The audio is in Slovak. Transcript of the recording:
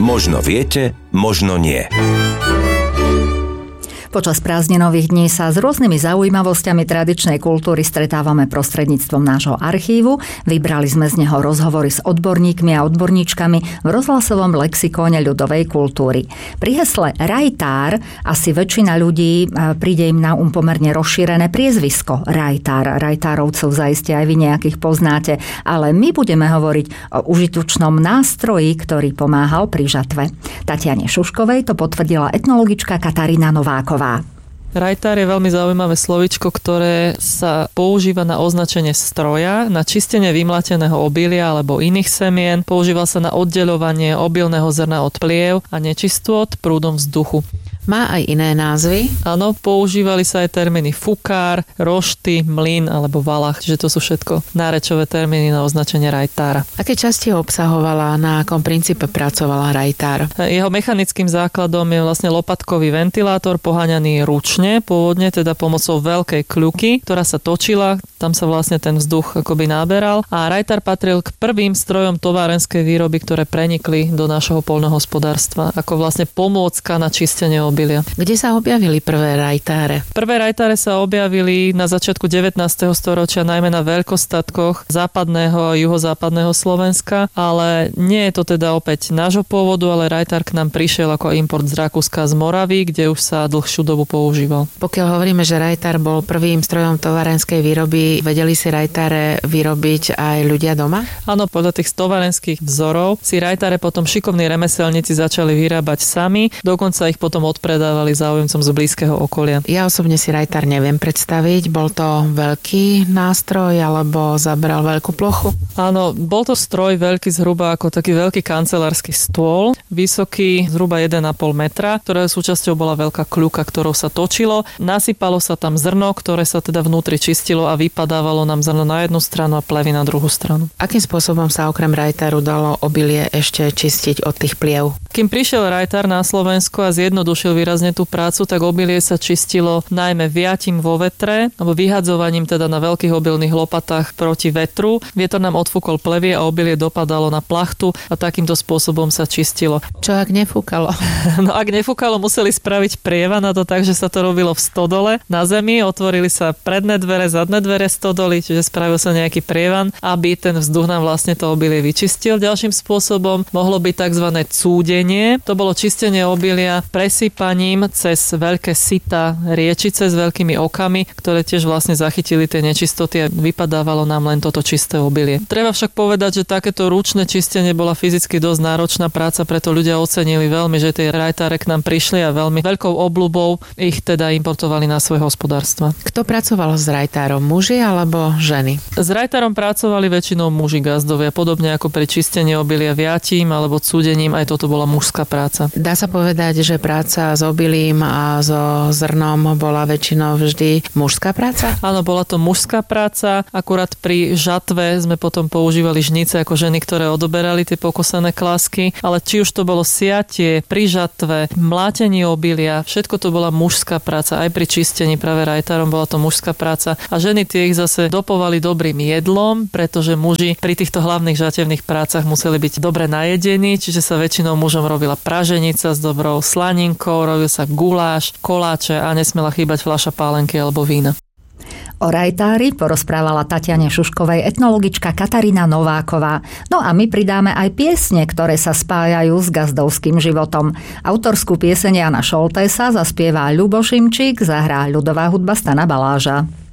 Možno viete, možno nie. Počas prázdninových dní sa s rôznymi zaujímavosťami tradičnej kultúry stretávame prostredníctvom nášho archívu. Vybrali sme z neho rozhovory s odborníkmi a odborníčkami v rozhlasovom lexikóne ľudovej kultúry. Pri hesle rajtár asi väčšina ľudí príde im na pomerne rozšírené priezvisko rajtár. Rajtárovcov zaiste aj vy nejakých poznáte, ale my budeme hovoriť o užitočnom nástroji, ktorý pomáhal pri žatve. Tatiane Šuškovej to potvrdila etnologička Katarína Nováková. Rajtár je veľmi zaujímavé slovíčko, ktoré sa používa na označenie stroja, na čistenie vymlateného obilia alebo iných semien. Používa sa na oddeľovanie obilného zrna od pliev a nečistôt prúdom vzduchu. Má aj iné názvy? Áno, používali sa aj termíny fukár, rošty, mlyn alebo valach, čiže to sú všetko nárečové termíny na označenie rajtára. Aké časti obsahovala, na akom princípe pracovala rajtár? Jeho mechanickým základom je vlastne lopatkový ventilátor poháňaný ručne, pôvodne teda pomocou veľkej kľuky, ktorá sa točila, tam sa vlastne ten vzduch akoby náberal a rajtár patril k prvým strojom továrenskej výroby, ktoré prenikli do nášho poľnohospodárstva, ako vlastne pomôcka na čistenie obilia. Kde sa objavili prvé rajtáre? Prvé rajtáre sa objavili na začiatku 19. storočia, najmä na veľkostatkoch západného a juhozápadného Slovenska, ale nie je to teda opäť nášho pôvodu, ale rajtár k nám prišiel ako import z Rakúska, z Moravy, kde už sa dlhšiu dobu používal. Pokiaľ hovoríme, že rajtár bol prvým strojom továrenskej výroby, vedeli si rajtáre vyrobiť aj ľudia doma? Áno, podľa tých továrenských vzorov si rajtáre potom šikovní remeselníci začali vyrábať sami, dokonca ich potom odpredávali záujemcom z blízkeho okolia. Ja osobne si rajtár neviem predstaviť. Bol to veľký nástroj alebo zabral veľkú plochu? Áno, bol to stroj veľký zhruba ako taký veľký kancelársky stôl, vysoký zhruba 1,5 metra, ktorého súčasťou bola veľká kľuka, ktorou sa točilo. Nasypalo sa tam zrno, ktoré sa teda vnútri čistilo a vypadávalo nám zrno na jednu stranu a plevy na druhú stranu. Akým spôsobom sa okrem rajtáru dalo obilie ešte čistiť od tých pliev? Kým prišiel rajtár na Slovensko a zjednodušil výrazne tú prácu, tak obilie sa čistilo najmä viatím vo vetre, alebo vyhadzovaním teda na veľkých obilných lopatách proti vetru. Vietor nám odfúkol plevy a obilie dopadalo na plachtu a takýmto spôsobom sa čistilo. Čo ak nefúkalo? No ak nefúkalo, museli spraviť prievan na to tak, že sa to robilo v stodole na zemi, otvorili sa predné dvere, zadné dvere stodoly, čiže spravil sa nejaký prievan, aby ten vzduch nám vlastne to obilie vyčistil. Ďalším spôsobom mohlo byť tzv. Cúdenie. To bolo čistenie obilia presýpaním cez veľké sita riečice s veľkými okami, ktoré tiež vlastne zachytili tie nečistoty a vypadávalo nám len toto čisté obilie. Treba však povedať, že takéto ručné čistenie bola fyzicky dosť náročná práca, preto ľudia ocenili veľmi, že tie rajtáre k nám prišli a veľmi veľkou obľubou ich teda importovali na svoje hospodárstva. Kto pracoval s rajtárom, muži alebo ženy? S rajtárom pracovali väčšinou muži gazdovia, podobne ako pri čistení obilia viatím alebo cúdením, aj toto bola mužská práca. Dá sa povedať, že práca s obilím a so zrnom bola väčšinou vždy mužská práca? Áno, bola to mužská práca, akurát pri žatve sme potom používali žnice ako ženy, ktoré odoberali tie pokosané klásky, ale či už to bolo siatie, pri žatve, mlátenie obilia, všetko to bola mužská práca, aj pri čistení práve rajtárom bola to mužská práca a ženy tie ich zase dopovali dobrým jedlom, pretože muži pri týchto hlavných žatevných prácach museli byť dobre najedení, čiže sa väčšinou mužom robila praženica s dobrou slaninkou, robil sa guláš, koláče a nesmela chýbať fľaša pálenky alebo vína. O rajtári porozprávala Tatiane Šuškovej etnologička Katarína Nováková. No a my pridáme aj piesne, ktoré sa spájajú s gazdovským životom. Autorskú pieseň Jana Šoltésa zaspieva Ľubo Šimčík, zahrá ľudová hudba Stana Baláža.